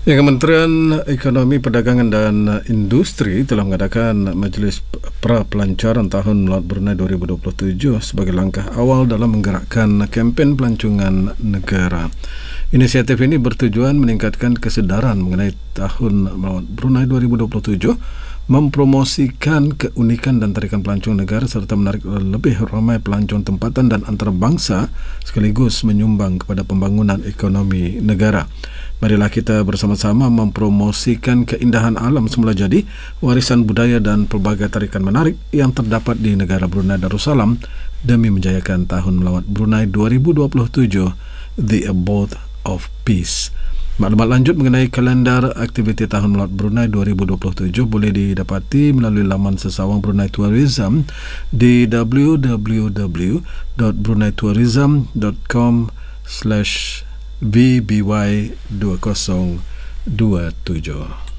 Ya, Kementerian Ekonomi, Perdagangan dan Industri telah mengadakan Majlis Pra-Pelancaran Tahun Melaut Brunei 2027 sebagai langkah awal dalam menggerakkan kempen pelancongan negara. Inisiatif ini bertujuan meningkatkan kesedaran mengenai Tahun Melaut Brunei 2027, mempromosikan keunikan dan tarikan pelancong negara serta menarik lebih ramai pelancong tempatan dan antarabangsa sekaligus menyumbang kepada pembangunan ekonomi negara. Marilah kita bersama-sama mempromosikan keindahan alam semula jadi, warisan budaya dan pelbagai tarikan menarik yang terdapat di negara Brunei Darussalam demi menjayakan Tahun Melawat Brunei 2027, The Abode of Peace. Maklumat lanjut mengenai kalendar aktiviti Tahun Melawat Brunei 2027 boleh didapati melalui laman sesawang Brunei Tourism di www.bruneitourism.com/VBY2027.